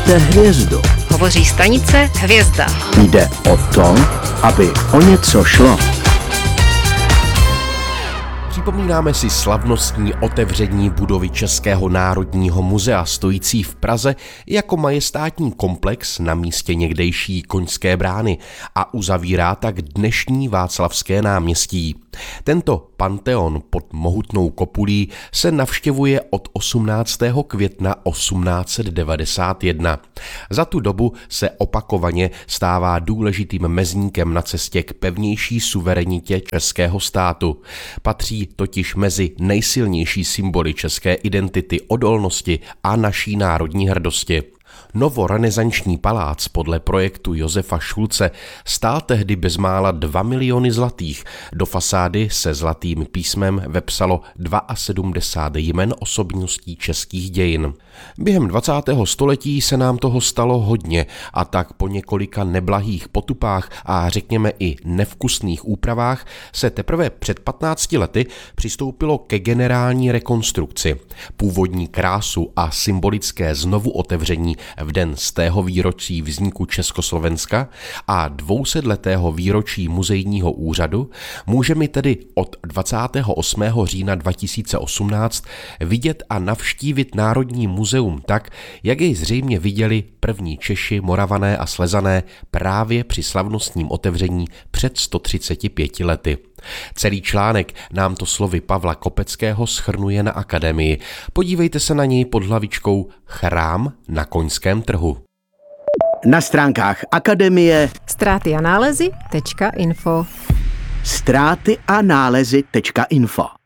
Máte hvězdu. Hovoří stanice Hvězda. Jde o to, aby o něco šlo. Připomínáme si slavnostní otevření budovy Českého národního muzea stojící v Praze jako majestátní komplex na místě někdejší Koňské brány a uzavírá tak dnešní Václavské náměstí. Tento panteon pod mohutnou kopulí se navštěvuje od 18. května 1891. Za tu dobu se opakovaně stává důležitým mezníkem na cestě k pevnější suverenitě českého státu. Patří totiž mezi nejsilnější symboly české identity, odolnosti a naší národní hrdosti. Novorenesanční palác podle projektu Josefa Šulce stál tehdy bezmála 2 miliony zlatých. Do fasády se zlatým písmem vepsalo 72 jmen osobností českých dějin. Během 20. století se nám toho stalo hodně a tak po několika neblahých potupách a řekněme i nevkusných úpravách se teprve před 15 lety přistoupilo ke generální rekonstrukci. Původní krásu a symbolické znovuotevření v den z tého výročí vzniku Československa a 200letého výročí muzejního úřadu můžeme tedy od 28. října 2018 vidět a navštívit Národní muzeum tak, jak jej zřejmě viděli první Češi, Moravané a Slezané právě při slavnostním otevření před 135 lety. Celý článek nám to slovy Pavla Kopeckého shrnuje na Akademii. Podívejte se na něj pod hlavičkou Chrám na Koňském trhu. Na stránkách Akademie Ztráty a nálezy.info ztráty a nálezy.info